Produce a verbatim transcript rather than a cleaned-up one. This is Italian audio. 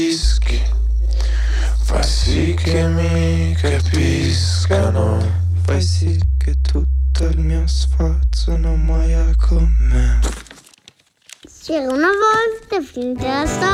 Rischi, fai sì che mi capiscano, fai sì che tutto il mio sforzo non muoia con me. C'era una volta finché la storia